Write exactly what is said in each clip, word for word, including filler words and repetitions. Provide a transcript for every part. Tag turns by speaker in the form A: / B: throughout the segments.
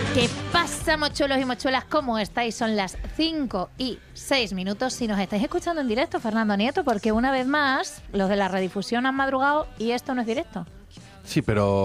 A: ¿Qué pasa, mochuelos y mochuelas? ¿Cómo estáis? Son las cinco y seis minutos. Si nos estáis escuchando en directo, Fernando Nieto, porque una vez más los de la redifusión han madrugado y esto no es directo.
B: Sí,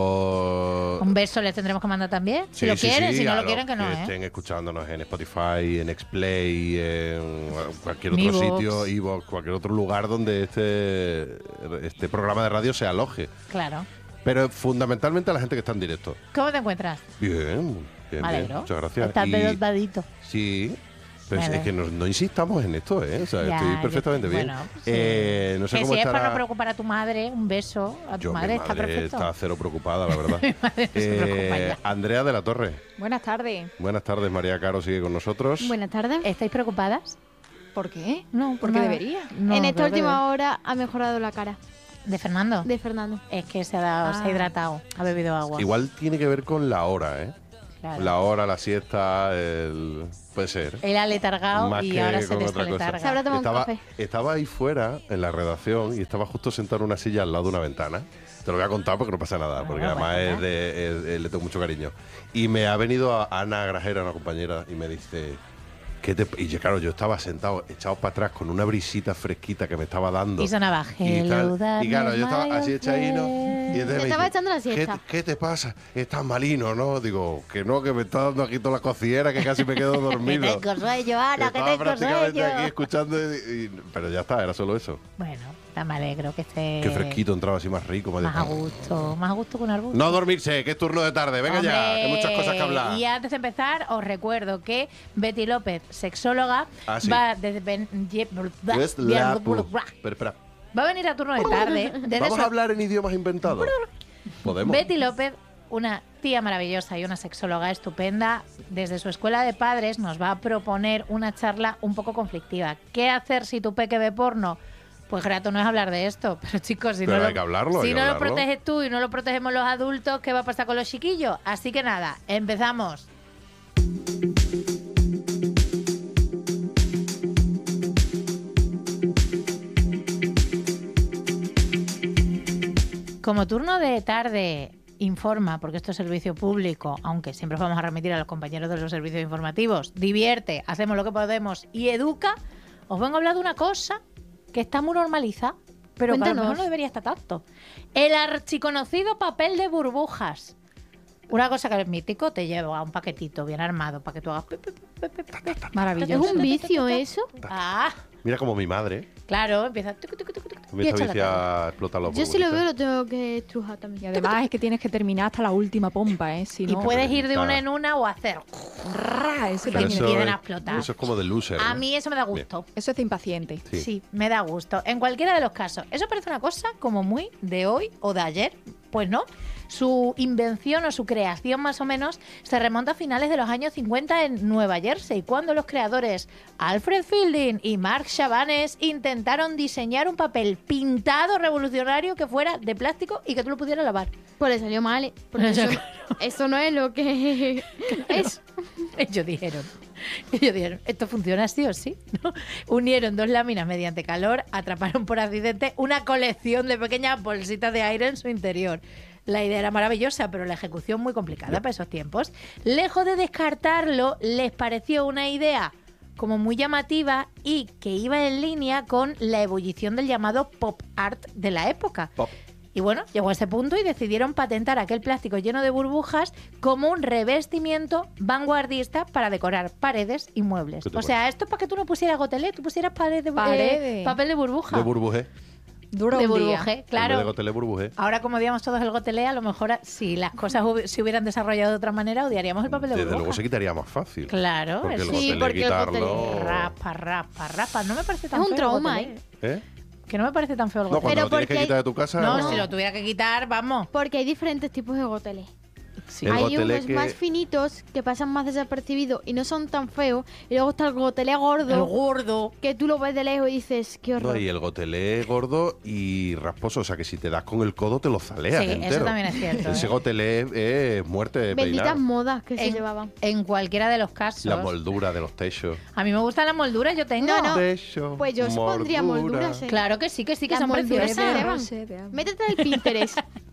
B: pero...
A: Un beso les tendremos que mandar también. Si
B: Sí,
A: lo
B: sí,
A: quieren,
B: sí,
A: si no
B: a
A: lo
B: los
A: quieren, que no,
B: que
A: ¿eh?
B: estén escuchándonos en Spotify, en Xplay, en cualquier otro
A: Evox.
B: sitio, Evox, cualquier otro lugar donde este, este programa de radio se aloje.
A: Claro.
B: Pero fundamentalmente a la gente que está en directo.
A: ¿Cómo te encuentras?
B: Bien, bien,
A: Me
B: bien.
A: alegro.
B: Muchas gracias.
A: Estás
B: Y-
A: pedotadito.
B: Sí. Pero es,
A: Vale.
B: es que no, no insistamos en esto, ¿eh? O sea,
A: Ya,
B: estoy
A: yo-
B: perfectamente bien.
A: bueno, sí.
B: Eh, no sé
A: Que
B: cómo
A: si es
B: estará...
A: para no preocupar a tu madre, un beso a tu
B: Yo,
A: madre,
B: mi
A: está
B: madre
A: perfecto.
B: está cero preocupada, la verdad.
A: Mi madre no se preocupa ya.
B: Andrea de la Torre.
C: Buenas tardes.
B: Buenas tardes, María Caro sigue con nosotros.
D: Buenas tardes.
A: ¿Estáis preocupadas?
C: ¿Por qué?
A: No,
C: Porque
A: nada.
C: debería.
A: No,
D: en esta
A: creo que
D: última hora ha mejorado la cara
A: de- ¿De Fernando?
D: de Fernando.
A: Es que se ha, dado, se ha
C: Ah.
A: hidratado, ha bebido agua.
B: Igual tiene que ver con la hora, ¿eh?
A: Claro.
B: La hora, la siesta, el... puede ser.
A: Él ha letargado
B: Más
A: y
B: que
A: ahora se
B: con
A: le
B: otra cosa.
A: letarga.
D: Se habrá tomado
B: Estaba,
D: un café.
B: estaba ahí fuera, en la redacción, y estaba justo sentado en una silla al lado de una ventana. Te lo voy a contar porque no pasa nada,
A: Bueno,
B: porque
A: bueno,
B: además es
A: bueno.
B: de- es- es- le tengo mucho cariño. Y me ha venido a Ana Grajera, una compañera, y me dice... ¿Qué te...? Y yo, claro, yo estaba sentado, echado para atrás, con una brisita fresquita que me estaba dando.
A: Y sonaba
B: Y, tal.
A: Hello,
B: Y claro, yo estaba
A: darling,
B: así
A: my
B: echadino.
A: friend.
B: Y entonces
D: Te
B: me
D: estaba
B: dice,
D: echando la
B: ¿qué,
D: siesta.
B: ¿Qué te pasa? Estás malino, ¿no? Digo, que no, que me está dando aquí toda la cociera, que casi me quedo dormido.
A: Que tengo sueño, Ana, que
B: Estaba
A: tengo
B: prácticamente
A: sueño.
B: aquí escuchando, y- y- pero ya está, era solo eso.
A: Bueno, está me alegro que esté
B: Qué fresquito entraba así más rico. Más,
A: más
B: de-
A: a gusto, más a gusto que un arbusto.
B: No dormirse, que es turno de tarde. Venga ya,
A: Hombre,
B: que hay muchas cosas que hablar.
A: Y antes de empezar, os recuerdo que Betty López, sexóloga,
B: Ah, sí.
A: va desde ben- ye-
B: Es la pu- Pero espera,
A: va a venir a turno de tarde. Desde
B: ¿vamos
A: su-
B: a hablar en idiomas inventados? Podemos.
A: Betty López, una tía maravillosa y una sexóloga estupenda, desde su escuela de padres nos va a proponer una charla un poco conflictiva. ¿Qué hacer si tu peque ve porno? Pues grato no es hablar de esto, pero chicos, si
B: Pero
A: no,
B: hay
A: lo,
B: que hablarlo, hay
A: si
B: que
A: no lo
B: hablarlo.
A: proteges tú y no lo protegemos los adultos, ¿qué va a pasar con los chiquillos? Así que nada, empezamos. Como turno de tarde informa, porque esto es servicio público, aunque siempre os vamos a remitir a los compañeros de los servicios informativos, divierte, hacemos lo que podemos y educa, os vengo a hablar de una cosa que está muy normalizada, pero que a lo
D: Cuéntanos.
A: mejor no debería estar tanto. El archiconocido papel de burbujas. Una cosa que es mítico, te lleva un paquetito bien armado para que tú hagas... pi, pi, pi, pi, pi, pi.
D: ¿Es
C: Maravilloso.
D: un vicio eso?
A: Ah,
B: Mira como mi madre.
A: claro, empieza... tucu, tucu, tucu, tucu, y
B: También
A: echa
B: está
A: la
B: vicia
A: tarde.
B: a explotar los
D: Yo si lo
B: burbujitas.
D: veo lo tengo que estrujar
C: Y
D: también.
C: además es que tienes que terminar hasta la última pompa, ¿eh? Si
A: Y
C: no,
A: puedes ir de
B: Está-
A: una en una o hacer...
C: ¡ra! Eso,
B: Pero
A: y
C: también-
A: empiezan
B: es,
A: a explotar.
B: eso es como de loser.
A: A
B: ¿no?
A: mí eso me da gusto.
C: eso es de impaciente.
B: Sí.
A: Sí, me da gusto. En cualquiera de los casos. Eso parece una cosa como muy de hoy o de ayer. Pues no. Su invención o su creación más o menos se remonta a finales de los años cincuenta en Nueva Jersey, cuando los creadores Alfred Fielding y Mark Chabanes intentaron diseñar un papel pintado revolucionario que fuera de plástico y que tú lo pudieras lavar.
D: Pues le salió mal, ¿eh? Porque
A: Ya,
D: eso, eso no es lo que es.
A: Ellos dijeron, ellos dijeron, esto funciona sí o sí, ¿no? Unieron dos láminas mediante calor, atraparon por accidente una colección de pequeñas bolsitas de aire en su interior. La idea era maravillosa, pero la ejecución muy complicada para esos tiempos. Lejos de descartarlo, les pareció una idea como muy llamativa y que iba en línea con la ebullición del llamado pop art de la época.
B: Pop.
A: Y bueno, llegó a ese punto y decidieron patentar aquel plástico lleno de burbujas como un revestimiento vanguardista para decorar paredes y muebles.
B: ¿Qué te
A: O sea, esto es para que tú no pusieras gotelé, tú pusieras paredes de,
C: Paredes.
A: eh, papel de burbuja.
B: De burbujé.
C: Dura
A: de
C: un día.
A: burbujé,
B: En vez de
A: claro.
B: gotelé, burbujé.
A: Ahora, como odiamos todos el gotelé, a lo mejor a- si las cosas hubi- se hubieran desarrollado de otra manera, odiaríamos el papel de
B: Desde
A: burbuja.
B: luego se quitaría más fácil.
A: Claro,
B: Porque el
A: eso.
D: Sí,
B: gotelé
D: porque el
B: quitarlo...
D: gotelé-
A: Rapa, rapa, rapa. No me parece tan
D: Es un
A: feo el
D: trauma,
A: gotelé.
B: ¿Eh?
A: Que no me parece tan feo el
B: No,
A: gotelé.
B: cuando
D: Pero
B: lo tienes que
D: porque
B: quitar de tu casa...
A: No,
D: no.
A: si lo tuviera que quitar, vamos.
D: Porque hay diferentes tipos de goteles.
A: Sí.
B: El
D: Hay
B: gotelé
D: unos
B: que-
D: más finitos que pasan más desapercibidos y no son tan feos. Y luego está el gotelé
A: El
D: gordo
A: gordo.
D: que tú lo ves de lejos y dices, qué horror.
B: No, y el gotelé gordo y rasposo, o sea que si te das con el codo te lo zaleas
A: Sí,
B: entero.
A: eso también es cierto.
B: Ese
A: ¿eh?
B: gotelé es muerte de
D: Benditas
B: peinar.
D: modas que se
A: En,
D: llevaban.
A: en cualquiera de los casos.
B: La moldura de los techos.
A: A mí me gustan las molduras, yo tengo.
D: No, no.
B: Techo,
D: Pues yo pondría molduras. ¿eh?
A: Claro que sí, que sí, que
D: Las
A: son
D: molduras
A: preciosas.
D: se llevan.
C: No sé, veamos.
D: Métete en el Pinterest.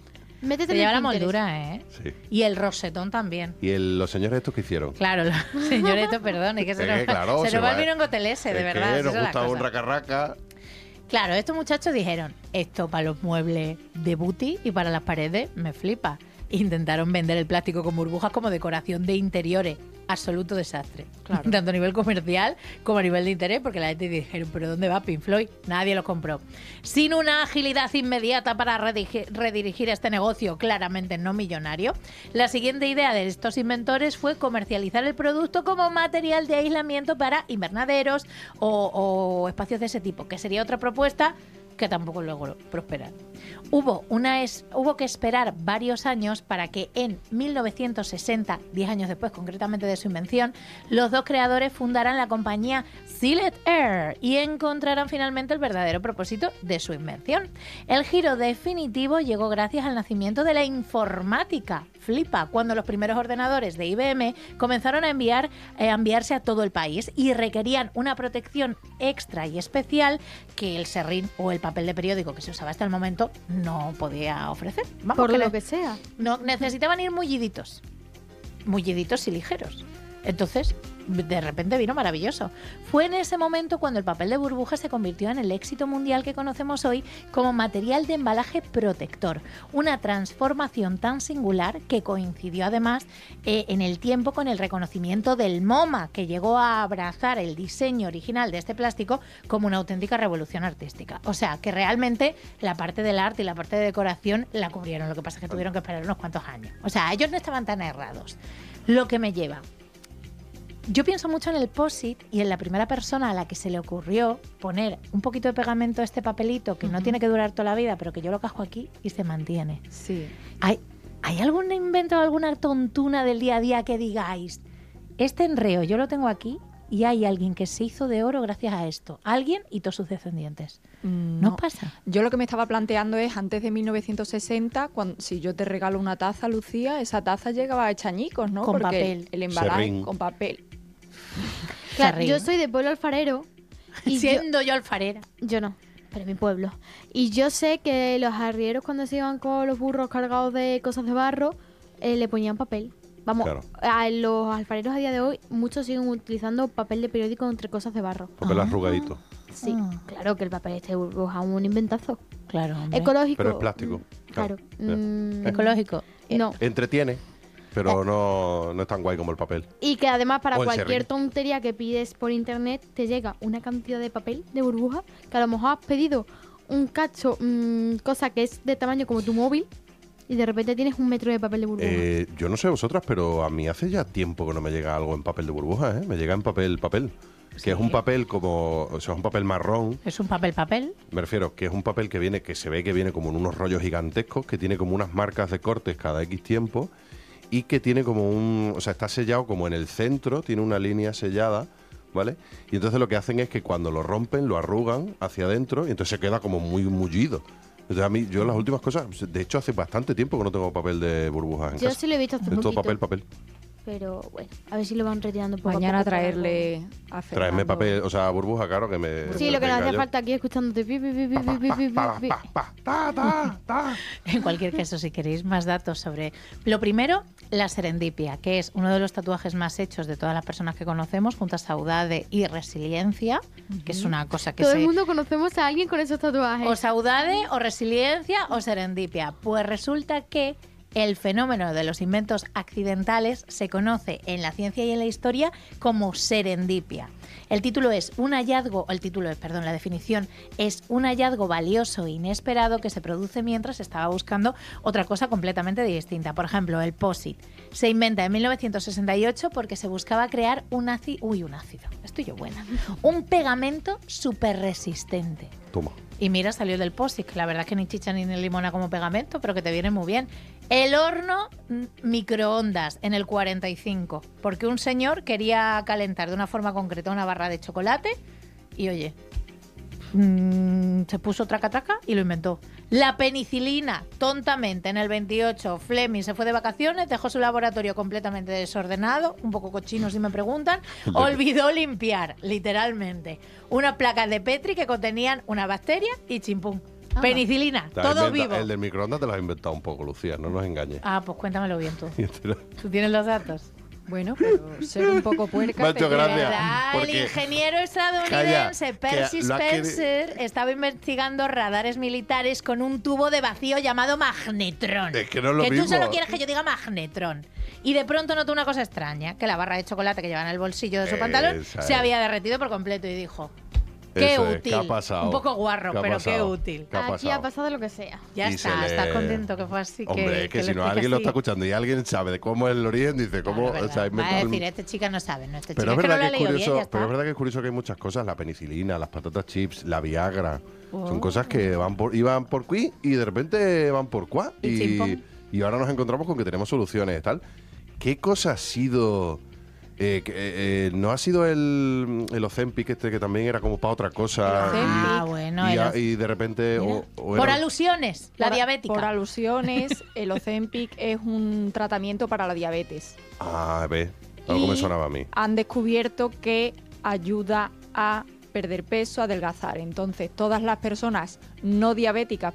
D: Métete
A: Se
D: en
A: lleva
D: el
A: la
D: Pinterest.
A: moldura, ¿eh?
B: Sí.
A: Y el rosetón también.
B: ¿Y el- los señores estos qué hicieron?
A: Claro, los señores, esto, perdón, es que se
B: Es
A: nos,
B: que, claro,
A: se
B: se
A: nos va
B: va-
A: el vino en gotelese, de
B: Es
A: verdad.
B: que
A: esas
B: nos
A: son las
B: gusta un
A: cosas.
B: raca-raca.
A: Claro, estos muchachos dijeron, esto para los muebles de booty y para las paredes me flipa. Intentaron vender el plástico con burbujas como decoración de interiores. Absoluto desastre.
C: Claro.
A: Tanto a nivel comercial como a nivel de interés, porque la gente dijeron, ¿pero dónde va Pink Floyd? Nadie lo compró. Sin una agilidad inmediata para redirigir, redirigir este negocio claramente no millonario, la siguiente idea de estos inventores fue comercializar el producto como material de aislamiento para invernaderos o, o espacios de ese tipo, que sería otra propuesta que tampoco logró prosperar. Hubo, una es, hubo que esperar varios años para que en mil novecientos sesenta, diez años después concretamente de su invención, los dos creadores fundaran la compañía Sealed Air y encontraran finalmente el verdadero propósito de su invención. El giro definitivo llegó gracias al nacimiento de la informática. Flipa, cuando los primeros ordenadores de I B M comenzaron a, enviar, eh, a enviarse a todo el país y requerían una protección extra y especial que el serrín o el papel de periódico que se usaba hasta el momento no podía ofrecer. Vamos,
D: Por
A: que
D: lo
A: le-
D: que sea.
A: no, necesitaban ir mulliditos. Mulliditos y ligeros. Entonces, de repente vino maravilloso. Fue en ese momento cuando el papel de burbuja se convirtió en el éxito mundial que conocemos hoy como material de embalaje protector. Una transformación tan singular que coincidió además eh, en el tiempo con el reconocimiento del MoMA, que llegó a abrazar el diseño original de este plástico como una auténtica revolución artística. O sea, que realmente la parte del arte y la parte de decoración la cubrieron. Lo que pasa es que tuvieron que esperar unos cuantos años. O sea, ellos no estaban tan errados. Lo que me lleva... Yo pienso mucho en el post-it y en la primera persona a la que se le ocurrió poner un poquito de pegamento a este papelito que no
C: Ujú.
A: tiene que durar toda la vida, pero que yo lo cajo aquí y se mantiene.
C: Sí.
A: ¿Hay, ¿Hay algún invento o alguna tontuna del día a día que digáis, este enreo yo lo tengo aquí y hay alguien que se hizo de oro gracias a esto? Alguien y todos sus descendientes.
C: Mm,
A: ¿No
C: no.
A: pasa?
C: Yo lo que me estaba planteando es, antes de mil novecientos sesenta, cuando, si yo te regalo una taza, Lucía, esa taza llegaba hecha añicos, ¿no?
A: Con
C: Porque
A: papel.
C: El embalaje
B: Serrín.
C: con papel.
D: Claro,
A: Serrín.
D: yo soy de pueblo alfarero. Y yo,
A: Siendo yo alfarera.
D: yo no, pero en mi pueblo. Y yo sé que los arrieros cuando se iban con los burros cargados de cosas de barro, eh, le ponían papel. Vamos,
B: Claro.
D: a los alfareros a día de hoy, muchos siguen utilizando papel de periódico entre cosas de barro.
B: Papel
A: Ah.
B: arrugadito.
D: Sí,
A: Ah.
D: claro que el papel este burbuja es un inventazo.
A: Claro, hombre.
D: Ecológico.
B: Pero es plástico.
D: mm, Claro.
B: Claro.
D: mm,
A: Ecológico.
D: no.
B: Entretiene, pero no, no es tan guay como el papel.
D: Y que además para
B: O el
D: cualquier
B: serrín.
D: tontería que pides por internet te llega una cantidad de papel de burbuja que a lo mejor has pedido un cacho, mm, cosa que es de tamaño como tu móvil y de repente tienes un metro de papel de burbuja.
B: Eh, yo no sé vosotras, pero a mí hace ya tiempo que no me llega algo en papel de burbuja, ¿eh? Me llega en papel, papel. Que es un papel como, o sea, es un papel marrón.
A: Es un papel papel.
B: Me refiero que es un papel que viene, que se ve que viene como en unos rollos gigantescos, que tiene como unas marcas de cortes cada X tiempo y que tiene como un, o sea, está sellado como en el centro, tiene una línea sellada, ¿vale? Y entonces lo que hacen es que cuando lo rompen, lo arrugan hacia adentro y entonces se queda como muy mullido. Entonces a mí, yo las últimas cosas, de hecho hace bastante tiempo que no tengo papel de burbujas en
D: Yo
B: casa.
D: sí lo he visto hace
B: Es todo
D: poquito.
B: papel, papel.
D: Pero bueno, a ver si lo van retirando poco
C: Mañana
D: a poco. para
C: traerle a Fernando.
B: Traedme papel, o sea, burbuja, claro, que me...
D: algo. Sí, lo que nos
B: venga
D: hacía
B: yo.
D: falta aquí escuchándote. pi, pi, pi, pi, pi, pi, pi,
B: Pa,
D: pi.
B: pa, pa, ta, ta, ta.
A: En cualquier caso, si queréis más datos sobre... Lo primero, la serendipia, que es uno de los tatuajes más hechos de todas las personas que conocemos, junto a saudade y resiliencia, que es una cosa que
D: Todo
A: se...
D: el mundo conocemos a alguien con esos tatuajes.
A: O saudade, o resiliencia, o serendipia. Pues resulta que el fenómeno de los inventos accidentales se conoce en la ciencia y en la historia como serendipia. El título es un hallazgo, el título es, perdón, la definición es un hallazgo valioso e inesperado que se produce mientras se estaba buscando otra cosa completamente distinta. Por ejemplo, el post-it se inventa en mil novecientos sesenta y ocho porque se buscaba crear un ácido, uy, un ácido, estoy yo buena, un pegamento súper resistente.
B: Toma.
A: Y mira, salió del post-it, que la verdad es que ni chicha ni limona como pegamento, pero que te viene muy bien. El horno mm, microondas en el cuarenta y cinco, porque un señor quería calentar de una forma concreta una barra de chocolate y oye, mm, se puso traca traca y lo inventó. La penicilina, tontamente, en el veintiocho, Fleming se fue de vacaciones, dejó su laboratorio completamente desordenado, un poco cochino si me preguntan, olvidó limpiar, literalmente, unas placas de Petri que contenían una bacteria y chimpún. Penicilina,
B: Te has
A: todo
B: inventa-
A: vivo.
B: El del microondas te lo has inventado un poco, Lucía, no nos engañes.
A: Ah, pues cuéntamelo bien tú.
B: Y te lo-
A: ¿Tú tienes los datos?
C: Bueno, pero ser un poco puerca.
B: Macho,
C: te lleva-
B: gracias.
A: ¿Verdad? El
B: porque-
A: ingeniero estadounidense
B: Calla, que
A: Percy
B: lo ha queri-
A: Spencer estaba investigando radares militares con un tubo de vacío llamado magnetrón.
B: Es que no es lo
A: Que
B: mismo.
A: tú solo quieres que yo diga magnetrón. Y de pronto notó una cosa extraña, que la barra de chocolate que llevaba en el bolsillo de su pantalón
B: Esa
A: se
B: es.
A: había derretido por completo y dijo, qué
B: Eso es,
A: útil.
B: ¿qué ha pasado?
A: Un poco guarro,
B: ¿Qué ha
A: pero qué
B: pasado?
A: útil.
B: ¿Qué ha
D: Aquí
B: pasado?
D: ha pasado lo que sea.
A: Ya
B: Y
A: está,
B: se
A: estás
B: le-
A: contento que fue así.
B: Hombre,
A: que,
B: es que,
A: que
B: si
A: lo
B: no alguien lo está
A: explique así.
B: escuchando y alguien sabe de cómo es el origen, dice cómo.
A: Claro,
B: o sea, ha
A: Va a
B: inventado el-
A: decir, este chica no sabe, no, este
B: Pero
A: chica
B: es,
A: es que no
B: verdad
A: lo ha
B: que es
A: leído bien,
B: curioso,
A: ya está.
B: pero es verdad que es curioso que hay muchas cosas, la penicilina, las patatas chips, la Viagra.
A: Oh.
B: Son cosas que van por, iban por qui y de repente van por cuá.
A: Y
B: Y,
A: chimpón.
B: y ahora nos encontramos con que tenemos soluciones y tal. ¿Qué cosa ha sido? Eh, que, eh, eh, ¿No ha sido el, el Ozempic este que también era como para otra cosa?
C: El Ozempic.
A: Ah,
B: y,
A: bueno.
B: y,
A: el
B: a-
A: Oz-
B: y de repente... o-
A: Mira.
B: o
A: Por
B: era-
A: alusiones, la
C: Por-
A: diabética.
C: Por alusiones, el Ozempic es un tratamiento para la diabetes.
B: Ah, ve, algo me
C: Y
B: sonaba a mí.
C: Han descubierto que ayuda a perder peso, a adelgazar. Entonces, todas las personas no diabéticas,